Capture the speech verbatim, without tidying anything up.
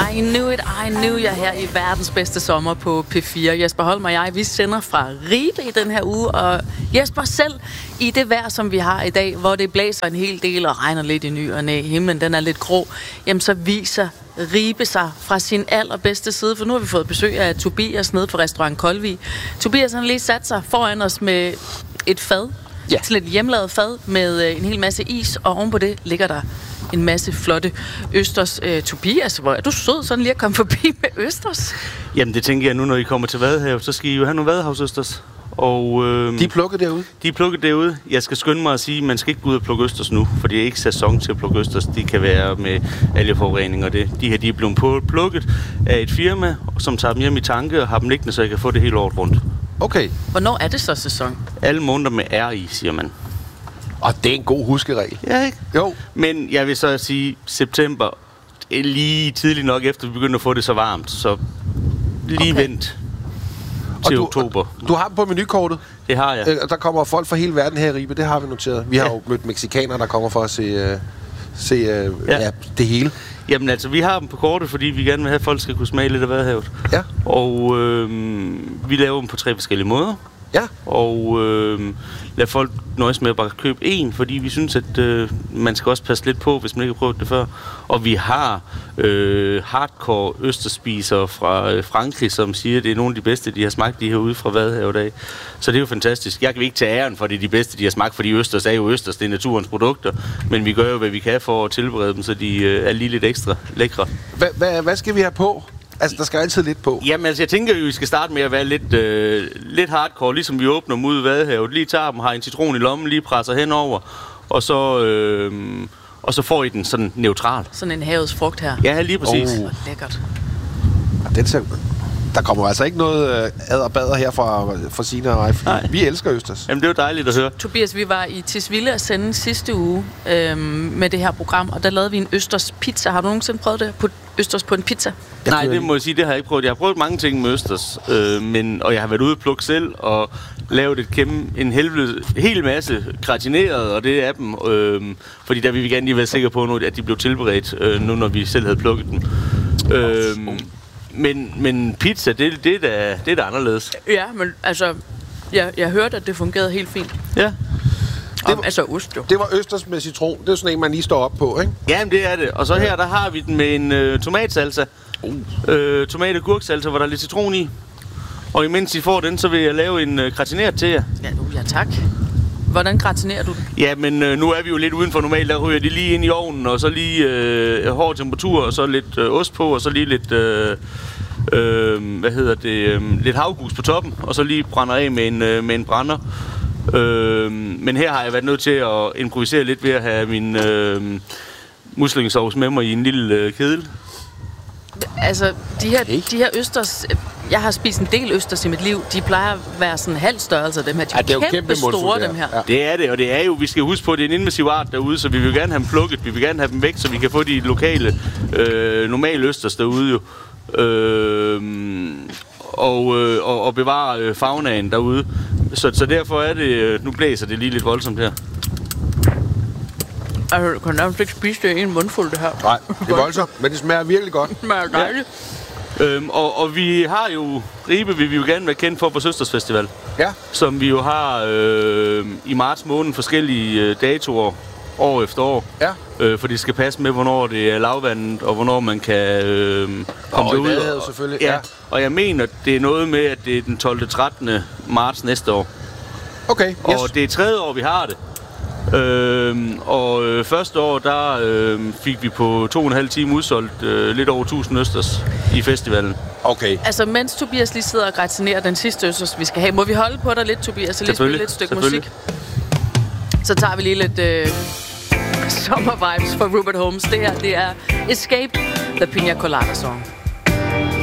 I knew it, I knew jeg her i verdens bedste sommer på P fire. Jesper Holm og jeg, vi sender fra Ribe i den her uge, og Jesper selv i det vejr, som vi har i dag, hvor det blæser en hel del og regner lidt i ny og næ, himlen den er lidt grå, jamen så viser Ribe sig fra sin allerbedste side, for nu har vi fået besøg af Tobias nede på restaurant Koldvig. Tobias han lige sat sig foran os med et fad, ja. Sådan et hjemmelavet fad med en hel masse is, og ovenpå det ligger der en masse flotte østers. Øh, Tobias, hvor er du sød sådan lige at komme forbi med østers? Jamen det tænker jeg nu, når I kommer til Vadehavet, så skal I jo have nogle vadehavsøsters. Og, øh, de er plukket derude? De er plukket derude. Jeg skal skynde mig at sige, at man skal ikke gå ud og plukke østers nu, for det er ikke sæson til at plukke østers. De kan være med algeforurening og det. De her de er blevet plukket af et firma, som tager dem hjem i tanke og har dem liggende, så jeg kan få det hele året rundt. Okay. Hvornår er det så sæson? Alle måneder med R i, siger man. Og det er en god huskeregel. Ja, ikke? Jo. Men jeg vil så sige, september er lige tidligt nok efter, vi begynder at få det så varmt. Så lige okay. Vent til du, oktober. Du har dem på menukortet? Det har jeg. Der kommer folk fra hele verden her i Ribe, det har vi noteret. Vi har ja. jo mødt mexikanere, der kommer for at se, uh, se uh, ja. Ja, det hele. Jamen altså, vi har dem på kortet, fordi vi gerne vil have, at folk skal kunne smage lidt af Vadehavet. Ja. Og øh, vi laver dem på tre forskellige måder. Ja. Og øh, lad folk nøjes med at bare købe en, fordi vi synes, at øh, man skal også passe lidt på, hvis man ikke har prøvet det før. Og vi har øh, hardcore østerspisere fra øh, Frankrig, som siger, at det er nogle af de bedste, de har smagt de herude fra Vadehavet af. Så det er jo fantastisk. Jeg kan ikke tage æren for, at det er de bedste, de har smagt, fordi østers er jo østers, det er naturens produkter. Men vi gør jo, hvad vi kan for at tilberede dem, så de øh, er lige lidt ekstra lækre. Hvad skal vi have på? Altså, der skal altid lidt på. Jamen, altså, jeg tænker jo, vi skal starte med at være lidt, øh, lidt hardcore, ligesom vi åbner dem ud i Vadehavet. Lige tager dem, har en citron i lommen, lige presser henover, og så, øh, og så får I den sådan neutral. Sådan en havets frugt her. Ja, lige præcis. Oh. Lækkert. Den ser, der kommer altså ikke noget øh, adderbader her fra, fra Sina og mig. Vi elsker østers. Jamen, det er jo dejligt at høre. Tobias, vi var i Tisvilde at sende sidste uge øh, med det her program, og der lavede vi en østers pizza. Har du nogensinde prøvet det? Put østers på en pizza? Nej, det må jeg sige, det har jeg ikke prøvet. Jeg har prøvet mange ting med østers, øh, men, og jeg har været ude og plukke selv og lavet et kæmpe, en helvede, hel masse gratineret, og det er dem. Øh, fordi der vil vi gerne lige være sikre på, at de blev tilberedt, øh, nu når vi selv havde plukket dem. Øh, men, men pizza, det, det, er da, det er da anderledes. Ja, men altså, jeg, jeg hørte, at det fungerede helt fint. Ja. Det var, altså ost jo. Det var østers med citron. Det er sådan en, man lige står op på, ikke? Jamen, det er det. Og så her, der har vi den med en øh, tomatsalsa. Uh. Øh, tomat- og gurksalsa, hvor der er lidt citron i. Og imens I får den, så vil jeg lave en øh, gratineret til jer. Ja, uh, ja, tak. Hvordan gratinerer du den? Ja, men øh, nu er vi jo lidt uden for normalt. Der ryger de lige ind i ovnen, og så lige øh, hård temperatur, og så lidt øh, ost på, og så lige lidt... Øh, øh, hvad hedder det? Øh, lidt havgus på toppen, og så lige brænder af med en, øh, med en brænder. Øh, men her har jeg været nødt til at improvisere lidt ved at have min øh, muslingesovs med mig i en lille øh, kedel. Altså, de her, okay. de her østers... Jeg har spist en del østers i mit liv. De plejer at være sådan halv størrelse, dem her. De ja, det er jo kæmpe, kæmpe store, dem her. Ja. Det er det, og det er jo... Vi skal huske på, at det er en invasiv art derude, så vi vil gerne have dem plukket. Vi vil gerne have dem væk, så vi kan få de lokale, øh, normale østers derude jo. Øh, og, øh, og, og bevare øh, faunaen derude. Så, så derfor er det... Nu blæser det lige lidt voldsomt her. Altså, du kan nærmest ikke spise det i en mundfuld, det her. Nej, det er voldsomt, men det smager virkelig godt. Det smager dejligt. Ja. Øhm, og, og vi har jo... Ribe vil vi jo gerne være kendt for på Søsters Festival. Ja. Som vi jo har øh, i marts måned forskellige øh, datoer år efter år. Ja. Øh, for det skal passe med, hvornår det er lavvandet, og hvornår man kan øh, komme derud. Og i selvfølgelig. Ja. Ja. Og jeg mener, det er noget med, at det er den tolvte til trettende marts næste år. Okay, yes. Og det er tredje år, vi har det. Øhm, og øh, første år, der øh, fik vi på to og en halv time udsolgt øh, lidt over tusind østers i festivalen. Okay. Altså, mens Tobias lige sidder og gratinerer den sidste østers, vi skal have, må vi holde på dig lidt, Tobias, så lige spille lidt stykke musik? Så tager vi lige lidt øh, sommervibes fra Rupert Holmes. Det her, det er Escape, the Pina Colada Song.